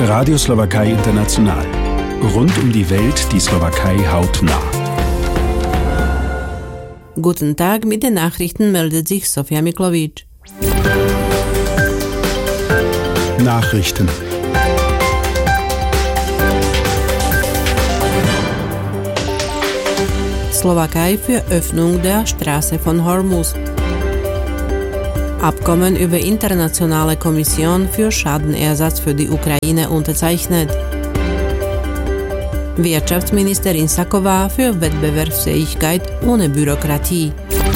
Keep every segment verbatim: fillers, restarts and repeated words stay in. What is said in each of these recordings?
Radio Slowakei International. Rund um die Welt die Slowakei hautnah. Guten Tag, mit den Nachrichten meldet sich Sofia Miklovic. Nachrichten. Slowakei für Öffnung der Straße von Hormuz. Abkommen über internationale Kommission für Schadenersatz für die Ukraine unterzeichnet. Wirtschaftsministerin Saková für Wettbewerbsfähigkeit ohne Bürokratie.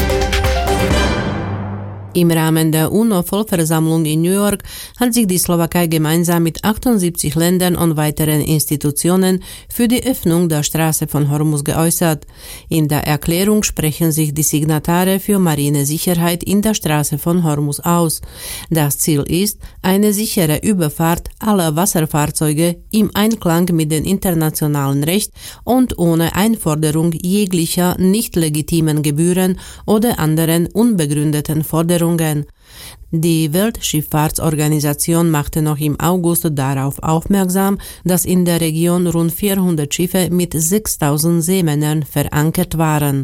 Im Rahmen der U N O-Vollversammlung in New York hat sich die Slowakei gemeinsam mit achtundsiebzig Ländern und weiteren Institutionen für die Öffnung der Straße von Hormuz geäußert. In der Erklärung sprechen sich die Signatare für marine Sicherheit in der Straße von Hormuz aus. Das Ziel ist eine sichere Überfahrt aller Wasserfahrzeuge im Einklang mit dem internationalen Recht und ohne Einforderung jeglicher nicht legitimen Gebühren oder anderen unbegründeten Forderungen. Die Weltschifffahrtsorganisation machte noch im August darauf aufmerksam, dass in der Region rund vierhundert Schiffe mit sechstausend Seemännern verankert waren.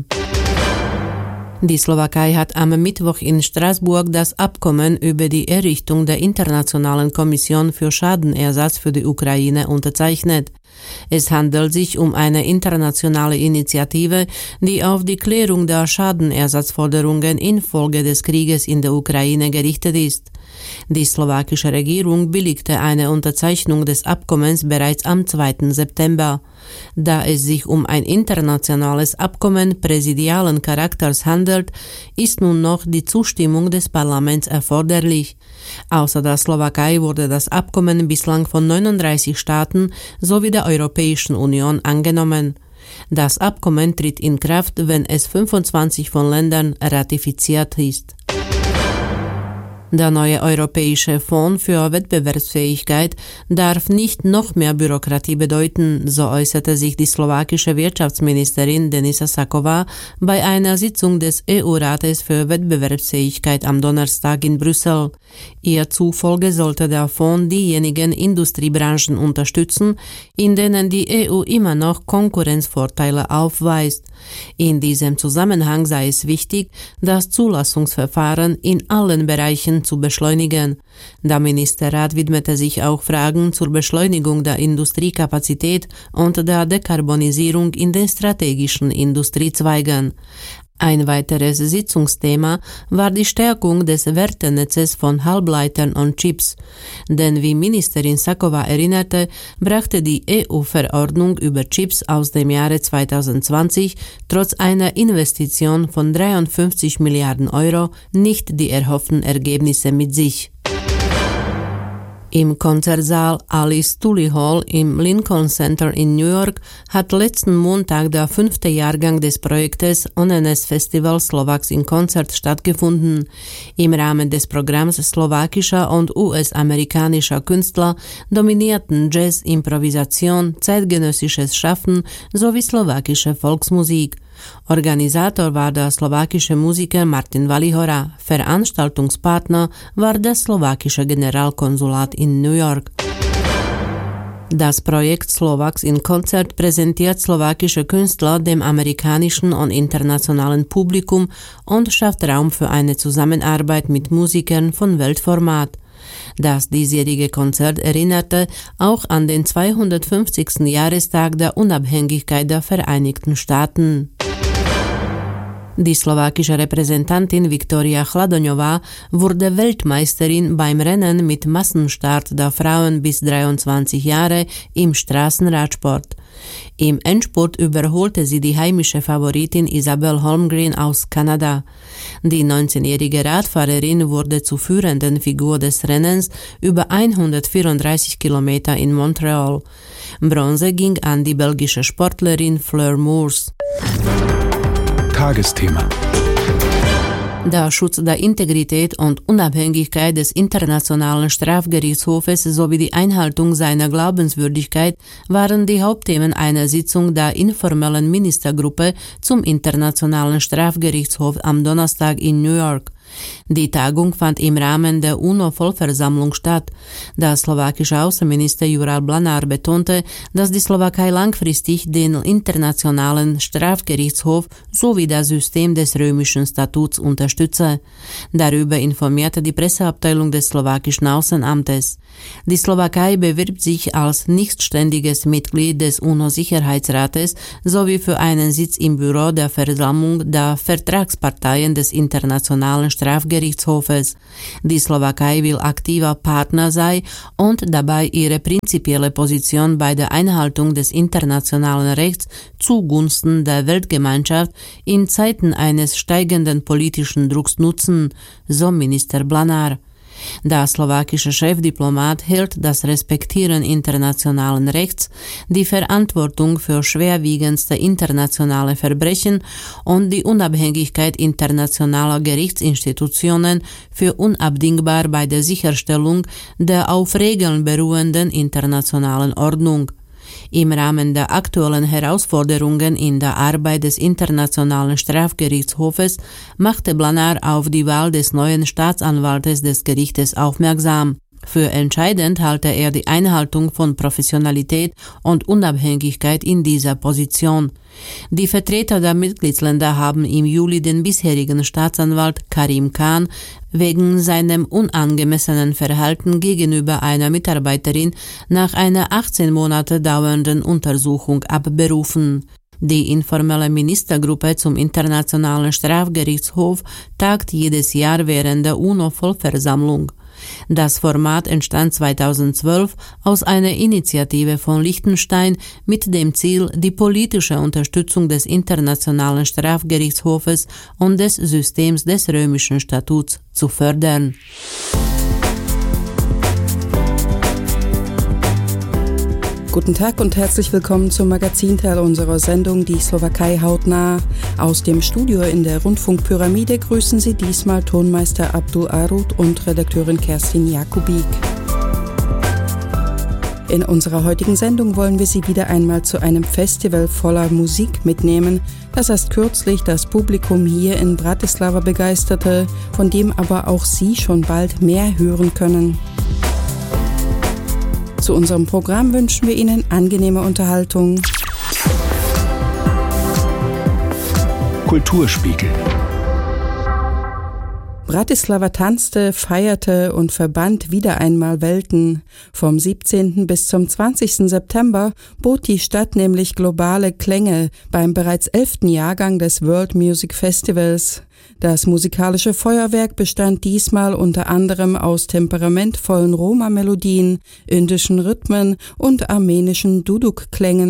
Die Slowakei hat am Mittwoch in Straßburg das Abkommen über die Errichtung der Internationalen Kommission für Schadenersatz für die Ukraine unterzeichnet. Es handelt sich um eine internationale Initiative, die auf die Klärung der Schadenersatzforderungen infolge des Krieges in der Ukraine gerichtet ist. Die slowakische Regierung billigte eine Unterzeichnung des Abkommens bereits am zweiten September. Da es sich um ein internationales Abkommen präsidialen Charakters handelt, ist nun noch die Zustimmung des Parlaments erforderlich. Außer der Slowakei wurde das Abkommen bislang von neununddreißig Staaten sowie der Europäischen Union angenommen. Das Abkommen tritt in Kraft, wenn es fünfundzwanzig von Ländern ratifiziert ist. Der neue Europäische Fonds für Wettbewerbsfähigkeit darf nicht noch mehr Bürokratie bedeuten, so äußerte sich die slowakische Wirtschaftsministerin Denisa Saková bei einer Sitzung des E U-Rates für Wettbewerbsfähigkeit am Donnerstag in Brüssel. Ihr zufolge sollte der Fonds diejenigen Industriebranchen unterstützen, in denen die E U immer noch Konkurrenzvorteile aufweist. In diesem Zusammenhang sei es wichtig, das Zulassungsverfahren in allen Bereichen zu beschleunigen. Der Ministerrat widmete sich auch Fragen zur Beschleunigung der Industriekapazität und der Dekarbonisierung in den strategischen Industriezweigen. Ein weiteres Sitzungsthema war die Stärkung des Wertenetzes von Halbleitern und Chips. Denn wie Ministerin Saková erinnerte, brachte die E U-Verordnung über Chips aus dem Jahre zweitausendzwanzig trotz einer Investition von dreiundfünfzig Milliarden Euro nicht die erhofften Ergebnisse mit sich. Im Konzertsaal Alice Tully Hall im Lincoln Center in New York hat letzten Montag der fünfte Jahrgang des Projektes O N S Festival Slovaks in Konzert stattgefunden. Im Rahmen des Programms slowakischer und U S-amerikanischer Künstler dominierten Jazz, Improvisation, zeitgenössisches Schaffen sowie slowakische Volksmusik. Organisator war der slowakische Musiker Martin Valihora, Veranstaltungspartner war das slowakische Generalkonsulat in New York. Das Projekt Slovaks in Konzert präsentiert slowakische Künstler dem amerikanischen und internationalen Publikum und schafft Raum für eine Zusammenarbeit mit Musikern von Weltformat. Das diesjährige Konzert erinnerte auch an den zweihundertfünfzigsten Jahrestag der Unabhängigkeit der Vereinigten Staaten. Die slowakische Repräsentantin Viktoria Chladoňová wurde Weltmeisterin beim Rennen mit Massenstart der Frauen bis dreiundzwanzig Jahre im Straßenradsport. Im Endspurt überholte sie die heimische Favoritin Isabelle Holmgren aus Kanada. Die neunzehnjährige Radfahrerin wurde zur führenden Figur des Rennens über hundertvierunddreißig Kilometer in Montreal. Bronze ging an die belgische Sportlerin Fleur Moors. Tagesthema. Der Schutz der Integrität und Unabhängigkeit des Internationalen Strafgerichtshofes sowie die Einhaltung seiner Glaubenswürdigkeit waren die Hauptthemen einer Sitzung der informellen Ministergruppe zum Internationalen Strafgerichtshof am Donnerstag in New York. Die Tagung fand im Rahmen der UNO-Vollversammlung statt. Der slowakische Außenminister Juraj Blanár betonte, dass die Slowakei langfristig den Internationalen Strafgerichtshof sowie das System des römischen Statuts unterstütze. Darüber informierte die Presseabteilung des slowakischen Außenamtes. Die Slowakei bewirbt sich als nichtständiges Mitglied des UNO-Sicherheitsrates sowie für einen Sitz im Büro der Versammlung der Vertragsparteien des Internationalen Strafgerichtshofes. Die Slowakei will aktiver Partner sein und dabei ihre prinzipielle Position bei der Einhaltung des internationalen Rechts zugunsten der Weltgemeinschaft in Zeiten eines steigenden politischen Drucks nutzen, so Minister Blanár. Der slowakische Chefdiplomat hält das Respektieren internationalen Rechts, die Verantwortung für schwerwiegendste internationale Verbrechen und die Unabhängigkeit internationaler Gerichtsinstitutionen für unabdingbar bei der Sicherstellung der auf Regeln beruhenden internationalen Ordnung. Im Rahmen der aktuellen Herausforderungen in der Arbeit des Internationalen Strafgerichtshofes machte Blanár auf die Wahl des neuen Staatsanwaltes des Gerichtes aufmerksam. Für entscheidend halte er die Einhaltung von Professionalität und Unabhängigkeit in dieser Position. Die Vertreter der Mitgliedsländer haben im Juli den bisherigen Staatsanwalt Karim Khan wegen seinem unangemessenen Verhalten gegenüber einer Mitarbeiterin nach einer achtzehn Monate dauernden Untersuchung abberufen. Die informelle Ministergruppe zum Internationalen Strafgerichtshof tagt jedes Jahr während der UNO-Vollversammlung. Das Format entstand zweitausendzwölf aus einer Initiative von Liechtenstein mit dem Ziel, die politische Unterstützung des Internationalen Strafgerichtshofes und des Systems des römischen Statuts zu fördern. Guten Tag und herzlich willkommen zum Magazinteil unserer Sendung Die Slowakei hautnah. Aus dem Studio in der Rundfunkpyramide grüßen Sie diesmal Tonmeister Abdul Arut und Redakteurin Kerstin Jakubik. In unserer heutigen Sendung wollen wir Sie wieder einmal zu einem Festival voller Musik mitnehmen, das erst kürzlich das Publikum hier in Bratislava begeisterte, von dem aber auch Sie schon bald mehr hören können. Zu unserem Programm wünschen wir Ihnen angenehme Unterhaltung. Kulturspiegel. Bratislava tanzte, feierte und verband wieder einmal Welten. Vom siebzehnten bis zum zwanzigsten September bot die Stadt nämlich globale Klänge beim bereits elften Jahrgang des World Music Festivals. Das musikalische Feuerwerk bestand diesmal unter anderem aus temperamentvollen Roma-Melodien, indischen Rhythmen und armenischen Duduk-Klängen.